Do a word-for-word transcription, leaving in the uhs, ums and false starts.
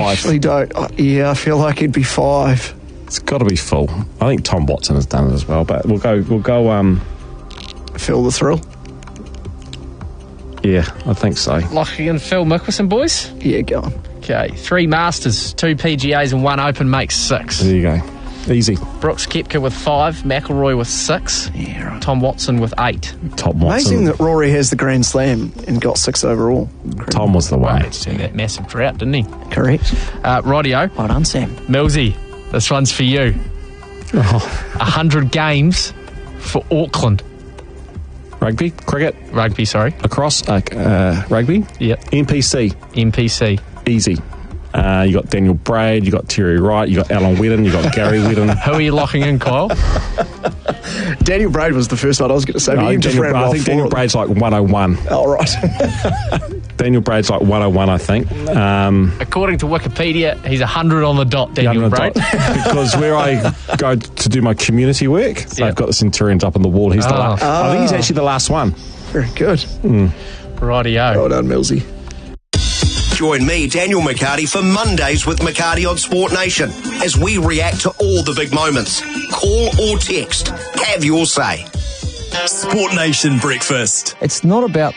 I actually don't. Uh, yeah, I feel like it'd be five. It's got to be full. I think Tom Watson has done it as well, but we'll go. We'll go. Um, Feel the thrill. Yeah, I think so. Locking in Phil Mickelson, boys? Yeah, go on. Okay, three Masters, two P G As and one Open makes six. There you go. Easy. Brooks Koepka with five, McIlroy with six, yeah, right. Tom Watson with eight. Tom Watson. Amazing that Rory has the Grand Slam and got six overall. Tom was the one. Right, so that massive drought, didn't he? Correct. Uh, rightio. Well done, Sam. Millsy, this one's for you. Oh. one hundred games for Auckland. Rugby, cricket, Rugby, sorry. lacrosse, uh, uh, rugby. Yep. N P C, N P C. easy. Uh, you got Daniel Braid, you got Terry Wright, you got Alan Whedon, you got Gary Whedon. Who are you locking in, Kyle? Daniel Braid was the first one I was going to say. No, but you just Daniel, ran I off think Daniel forward. Braid's like one oh one. Oh, right. Daniel Braid's like one oh one, I think. Um, According to Wikipedia, he's one hundred on the dot, Daniel Young Braid. adult. Because where I go to do my community work, so Yeah. I've got the Centurions up on the wall. He's the Oh. last. I think he's actually the last one. Very good. Rightio. Well done, Millsy. Join me, Daniel McCarty, for Mondays with McCarty on Sport Nation as we react to all the big moments. Call or text. Have your say. Sport Nation Breakfast. It's not about